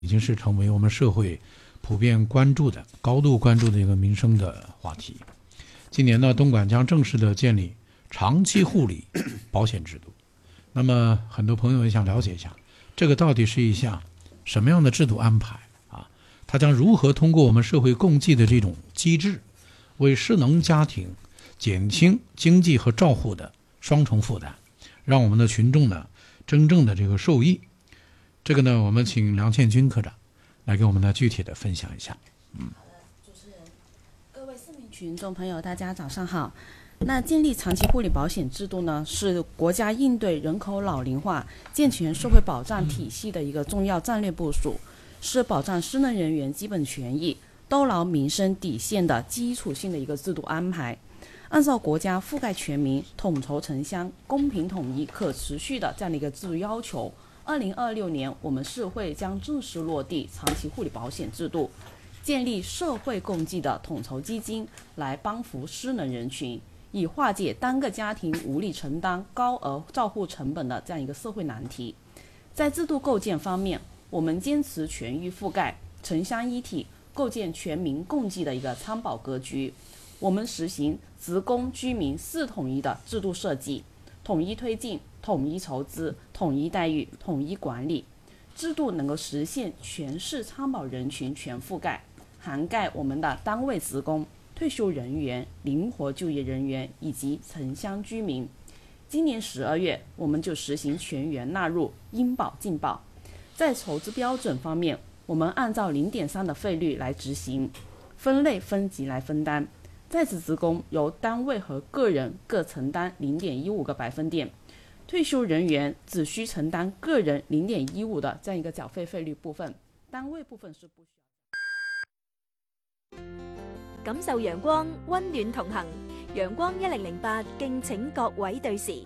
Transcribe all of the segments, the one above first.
已经是成为我们社会普遍关注的、高度关注的一个民生的话题。今年呢，东莞将正式的建立长期护理保险制度。那么很多朋友也想了解一下，这个到底是一项什么样的制度安排啊？它将如何通过我们社会共济的这种机制，为失能家庭减轻经济和照护的双重负担，让我们的群众呢真正的这个受益。这个呢，我们请梁倩军科长来给我们呢具体的分享一下。 主持人，各位市民群众朋友，大家早上好。那建立长期护理保险制度呢，是国家应对人口老龄化、健全社会保障体系的一个重要战略部署，是保障失能人员基本权益、兜牢民生底线的基础性的一个制度安排。按照国家覆盖全民、统筹城乡、公平统一、可持续的这样的一个制度要求，2026年我们市会将正式落地长期护理保险制度，建立社会共济的统筹基金，来帮扶失能人群，以化解单个家庭无力承担高额照护成本的这样一个社会难题。在制度构建方面，我们坚持全域覆盖、城乡一体，构建全民共济的一个参保格局。我们实行职工居民4统一的制度设计，统一推进、统一筹资、统一待遇、统一管理，制度能够实现全市参保人群全覆盖，涵盖我们的单位职工、退休人员、灵活就业人员以及城乡居民。今年12月，我们就实行全员纳入应保尽保。在筹资标准方面，我们按照0.3的费率来执行，分类分级来分担。在职职工由单位和个人各承担0.15个百分点，退休人员只需承担个人0.15的这样一个缴费费率部分，单位部分是不需要。 感受陽光，溫暖同行。陽光1008，敬請各位對時。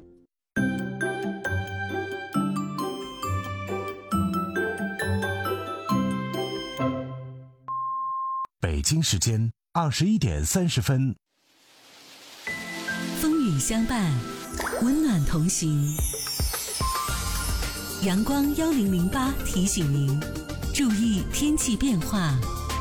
北京时间21点30分。 风雨相伴，温暖同行。阳光1008提醒您，注意天气变化。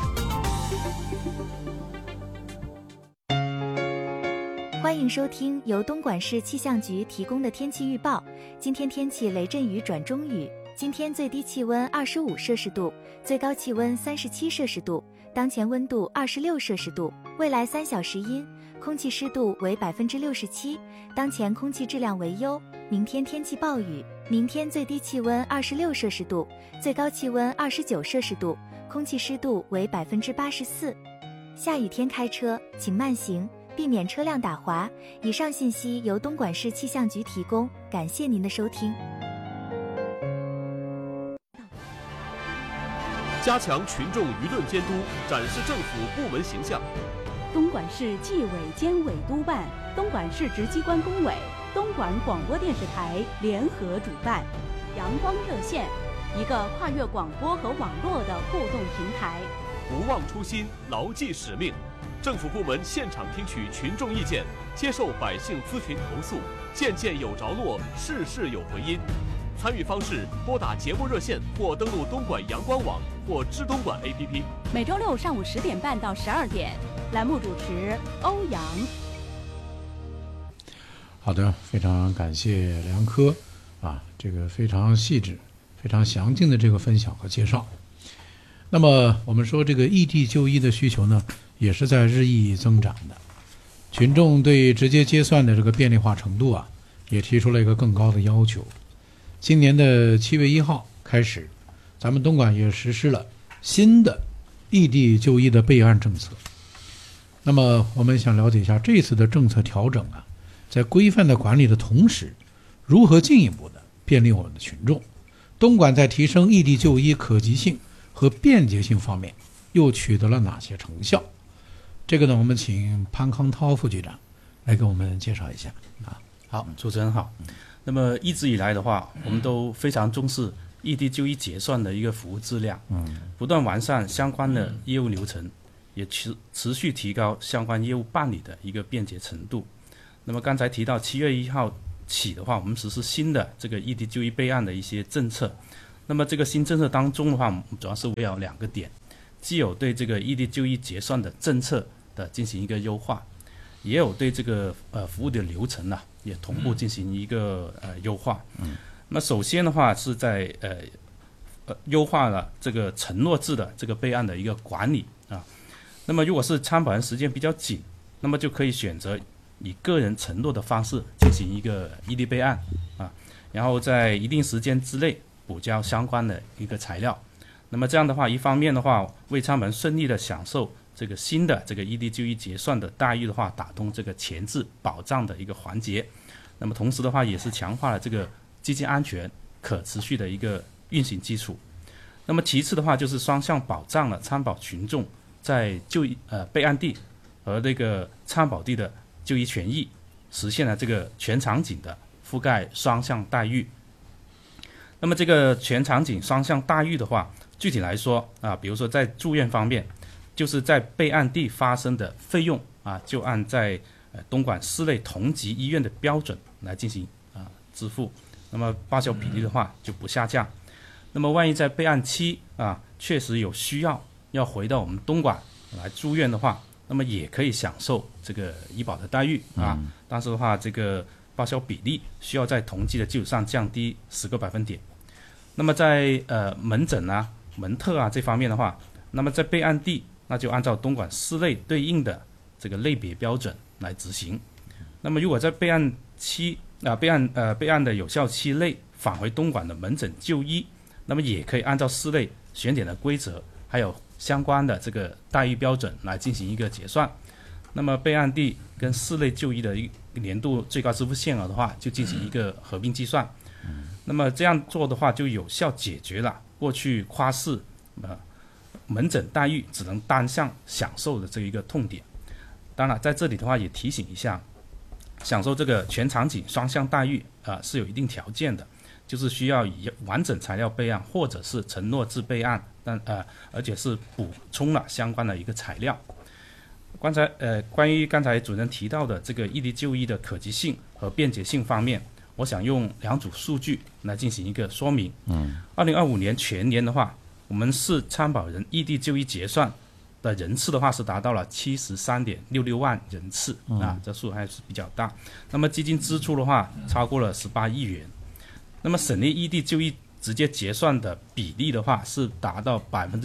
欢迎收听由东莞市气象局提供的天气预报。今天天气雷阵雨转中雨，今天最低气温25摄氏度，最高气温37摄氏度，当前温度26摄氏度。未来3小时阴，空气湿度为67%，当前空气质量为优。明天天气暴雨，明天最低气温26摄氏度，最高气温29摄氏度，空气湿度为84%。下雨天开车请慢行，避免车辆打滑。以上信息由东莞市气象局提供，感谢您的收听。 加强群众舆论监督，展示政府部门形象。 东莞市纪委监委督办，东莞市直机关工委、东莞广播电视台联合主办阳光热线，一个跨越广播和网络的互动平台。 不忘初心，牢记使命。政府部门现场听取群众意见，接受百姓咨询投诉，件件有着落，事事有回音。参与方式：拨打节目热线或登录东莞阳光网或知东莞 APP。 每周六上午10点半到12点，栏目主持欧阳。 好的，非常感谢梁科这个非常细致、非常详尽的这个分享和介绍。那么我们说这个异地就医的需求呢，也是在日益增长的。群众对直接结算的这个便利化程度也提出了一个更高的要求。今年的7月1号开始，咱们东莞也实施了新的异地就医的备案政策。那么我们想了解一下这次的政策调整在规范的管理的同时，如何进一步的便利我们的群众？东莞在提升异地就医可及性和便捷性方面又取得了哪些成效？这个呢，我们请潘康涛副局长来给我们介绍一下好，主持人好。那么一直以来的话，我们都非常重视异地就医结算的一个服务质量，不断完善相关的业务流程，也持续提高相关业务办理的一个便捷程度。那么刚才提到7月1号起的话，我们实施新的这个异地就医备案的一些政策。 那么这个新政策当中的话，主要是围绕2个点，既有对这个异地就医结算的政策的进行一个优化，也有对这个服务的流程呢也同步进行一个优化。那么首先的话是在优化了这个承诺制的这个备案的一个管理啊。那么如果是参保人时间比较紧，那么就可以选择以个人承诺的方式进行一个异地备案啊，然后在一定时间之内补交相关的一个材料。那么这样的话，一方面的话为参保人顺利的享受这个新的这个异地就医结算的待遇的话，打通这个前置保障的一个环节。那么同时的话，也是强化了这个基金安全可持续的一个运行基础。那么其次的话，就是双向保障了参保群众在备案地和这个参保地的就医权益，实现了这个全场景的覆盖双向待遇。那么这个全场景双向待遇的话，具体来说啊，比如说在住院方面，就是在备案地发生的费用啊，就按在东莞市内同级医院的标准来进行支付，那么报销比例的话就不下降。那么万一在备案期啊确实有需要回到我们东莞来住院的话，那么也可以享受这个医保的待遇啊，但是的话这个报销比例需要在同级的基础上降低10个百分点。那么在门诊啊、门特啊这方面的话，那么在备案地那就按照东莞市内对应的这个类别标准来执行。那么如果在备案的有效期内返回东莞的门诊就医，那么也可以按照市内选点的规则还有相关的这个待遇标准来进行一个结算。那么备案地跟市内就医的一年度最高支付限额的话，就进行一个合并计算。那么这样做的话，就有效解决了过去跨市门诊待遇只能单向享受的这一个痛点。当然在这里的话也提醒一下，享受这个全场景双向待遇是有一定条件的，就是需要以完整材料备案或者是承诺制备案，而且是补充了相关的一个材料。关于刚才主任提到的这个异地就医的可及性和便捷性方面，我想用2组数据来进行一个说明。2025年全年的话，我们市参保人异地就医结算的人次的话是达到了73.66万人次这数还是比较大。那么基金支出的话超过了18亿元。那么省内异地就医直接结算的比例的话是达到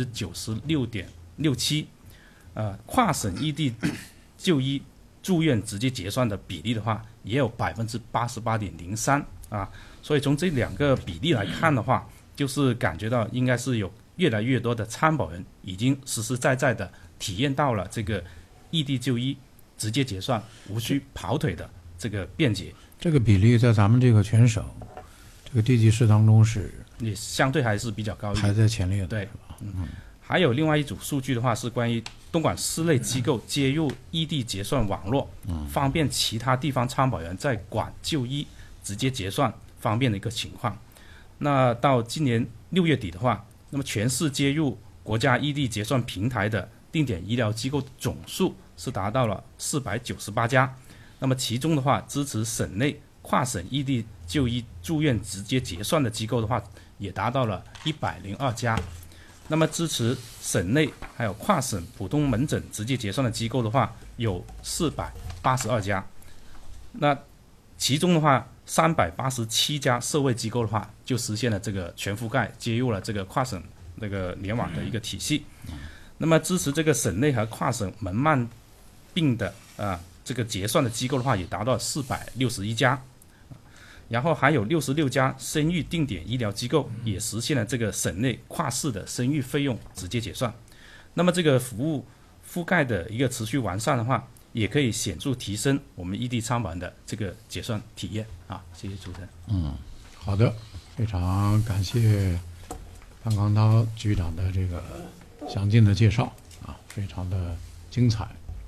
96.67%，跨省异地就医住院直接结算的比例的话也有88.03%所以从这2个比例来看的话，就是感觉到应该是有越来越多的参保人已经实实在在的体验到了这个异地就医直接结算无需跑腿的这个便捷。 这个比例在咱们这个全省这个地级市当中是也相对还是比较高一点， 排在前列的， 对，还有另外一组数据的话是关于东莞市内机构接入异地结算网络，方便其他地方参保人在莞就医直接结算方便的一个情况。那到今年6月底的话，那么全市接入国家异地结算平台的定点医疗机构总数是达到了498家，那么其中的话支持省内跨省异地就医住院直接结算的机构的话也达到了102家，那么支持省内还有跨省普通门诊直接结算的机构的话有482家，那其中的话387家社会机构的话就实现了这个全覆盖，接入了这个跨省这个联网的一个体系。那么支持这个省内和跨省门慢病的这个结算的机构的话也达到461家，然后还有66家生育定点医疗机构也实现了这个省内跨市的生育费用直接结算。那么这个服务覆盖的一个持续完善的话，也可以显著提升我们异地参保人的这个结算体验谢谢主持人。 好的，非常感谢潘康涛局长的这个详尽的介绍非常的精彩。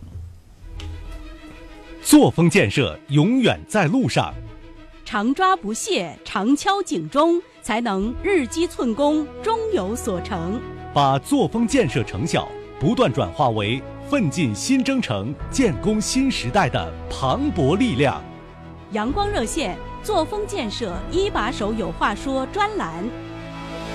作风建设永远在路上， 常抓不懈，常敲警钟，才能日积寸功，终有所成。 把作风建设成效不断转化为奋进新征程、建功新时代的磅礴力量。 阳光热线作风建设一把手有话说专栏